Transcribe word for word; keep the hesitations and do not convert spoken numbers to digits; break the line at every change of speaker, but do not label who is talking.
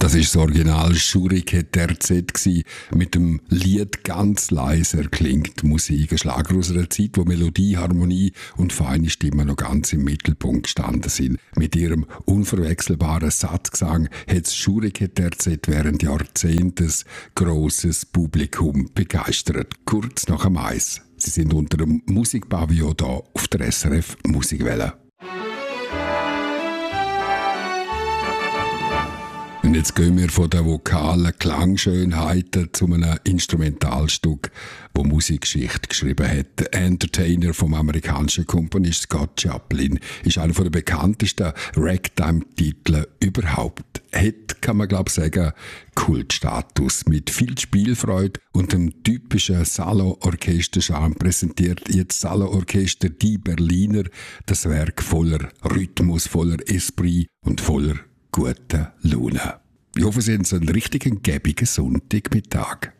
Das ist das Original Schurike Terzett gsi. Mit dem Lied «Ganz leiser» klingt Musik. Ein Schlager aus einer Zeit, wo Melodie, Harmonie und feine Stimmen noch ganz im Mittelpunkt gestanden sind. Mit ihrem unverwechselbaren Satzgesang hat das Schurike Terzett während Jahrzehnten ein grosses Publikum begeistert. Kurz nach dem Eis. Sie sind unter dem Musikpavillon hier auf der S R F Musikwelle. Und jetzt gehen wir von den vokalen Klangschönheiten zu einem Instrumentalstück, das Musikgeschichte geschrieben hat. Der Entertainer vom amerikanischen Komponist Scott Joplin ist einer der bekanntesten Ragtime-Titel überhaupt. Hat, kann man glaube ich sagen, Kultstatus. Mit viel Spielfreude und dem typischen Salon-Orchester-Charme präsentiert jetzt Salon-Orchester Die Berliner das Werk voller Rhythmus, voller Esprit und voller gute Laune. Ich hoffe, Sie haben so einen richtigen gäbigen Sonntagmittag.